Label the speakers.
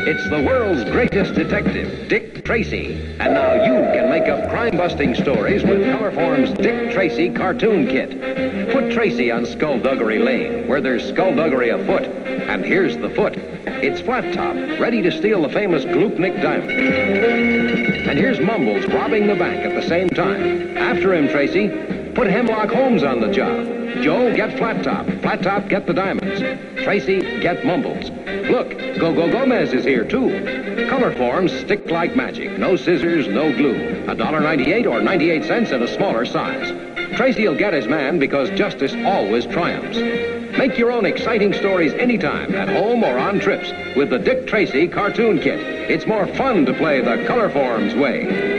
Speaker 1: It's the world's greatest detective, Dick Tracy. And now you can make up crime-busting stories with Colorform's Dick Tracy Cartoon Kit. Put Tracy on Skullduggery Lane, where there's skullduggery afoot. And here's the foot. It's Flat Top, ready to steal the famous Gloopnik diamond. And here's Mumbles robbing the bank at the same time. After him, Tracy. Put Hemlock Holmes on the job. Joe, get Flat Top. Flat Top, get the diamonds. Tracy, get Mumbles. Look, Go-Go Gomez is here, too. Colorforms stick like magic. No scissors, no glue. $1.98 or 98 cents in a smaller size. Tracy'll get his man because justice always triumphs. Make your own exciting stories anytime, at home or on trips, with the Dick Tracy Cartoon Kit. It's more fun to play the Colorforms way.